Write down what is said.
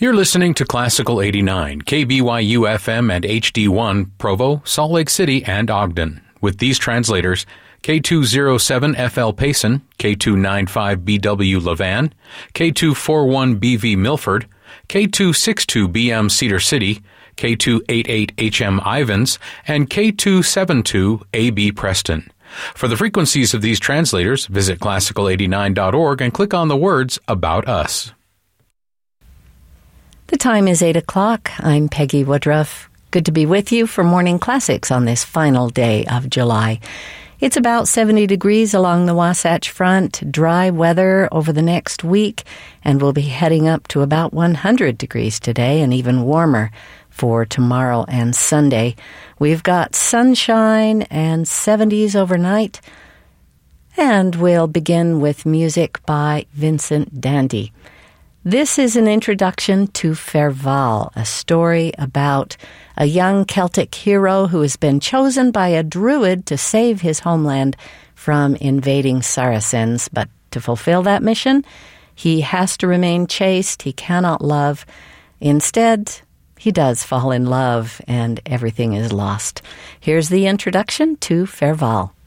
You're listening to Classical 89, KBYU FM and HD1, Provo, Salt Lake City, and Ogden. With these translators, K207FL Payson, K295BW Levan, K241BV Milford, K262BM Cedar City, K288HM Ivans, and K272AB Preston. For the frequencies of these translators, visit classical89.org and click on the words About Us. The time is 8 o'clock. I'm Peggy Woodruff. Good to be with you for Morning Classics on this final day of July. It's about 70 degrees along the Wasatch Front, dry weather over the next week, and we'll be heading up to about 100 degrees today and even warmer for tomorrow and Sunday. We've got sunshine and 70s overnight, and we'll begin with music by Vincent Dandy. This is an introduction to Ferval, a story about a young Celtic hero who has been chosen by a druid to save his homeland from invading Saracens. But to fulfill that mission, he has to remain chaste. He cannot love. Instead, he does fall in love, and everything is lost. Here's the introduction to Ferval.